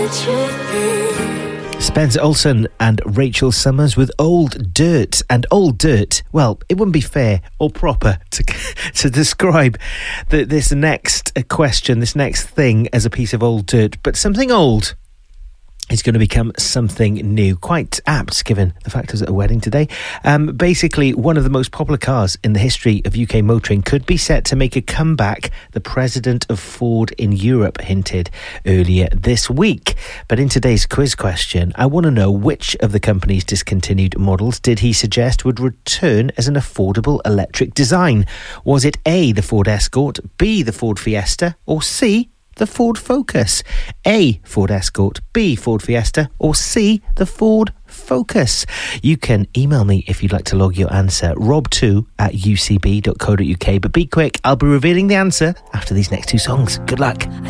Spencer Olsen and Rachel Summers with Old Dirt. And Old Dirt, well, it wouldn't be fair or proper to describe this next question, this next thing as a piece of old dirt, but something old is going to become something new. Quite apt, given the fact I was at a wedding today. Basically, one of the most popular cars in the history of UK motoring could be set to make a comeback, the president of Ford in Europe hinted earlier this week. But in today's quiz question, I want to know which of the company's discontinued models did he suggest would return as an affordable electric design? Was it A, the Ford Escort, B, the Ford Fiesta, or C, the Ford Focus? A, Ford Escort, B, Ford Fiesta, or C, the Ford Focus? You can email me if you'd like to log your answer, rob2@ucb.co.uk, but be quick, I'll be revealing the answer after these next two songs. Good luck.